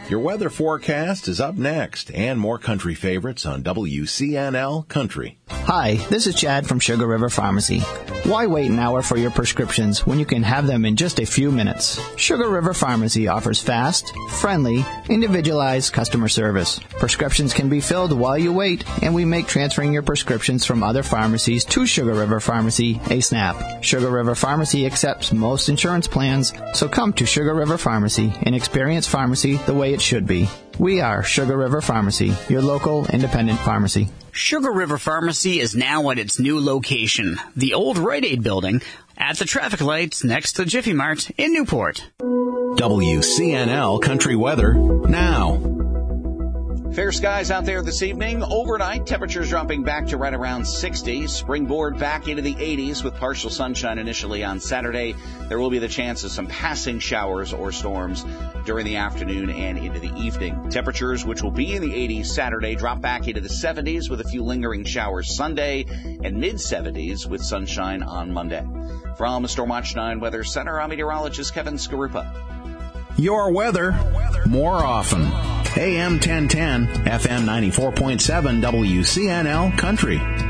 Your weather forecast is up next, and more country favorites on WCNL Country. Hi, this is Chad from Sugar River Pharmacy. Why wait an hour for your prescriptions when you can have them in just a few minutes? Sugar River Pharmacy offers fast, friendly, individualized customer service. Prescriptions can be filled while you wait, and we make transferring your prescriptions from other pharmacies to Sugar River Pharmacy a snap. Sugar River Pharmacy accepts most insurance plans, so come to Sugar River Pharmacy and experience pharmacy the way it should be. We are Sugar River Pharmacy, your local independent pharmacy. Sugar River Pharmacy is now at its new location, the old Rite Aid building, at the traffic lights next to Jiffy Mart in Newport. WCNL Country Weather now. Fair skies out there this evening. Overnight, temperatures dropping back to right around 60. Springboard back into the 80s with partial sunshine initially on Saturday. There will be the chance of some passing showers or storms during the afternoon and into the evening. Temperatures, which will be in the 80s Saturday, drop back into the 70s with a few lingering showers Sunday and mid-70s with sunshine on Monday. From Storm Watch 9 Weather Center, I'm meteorologist Kevin Skarupa. Your weather, more often. AM 1010, FM 94.7, WCNL Country.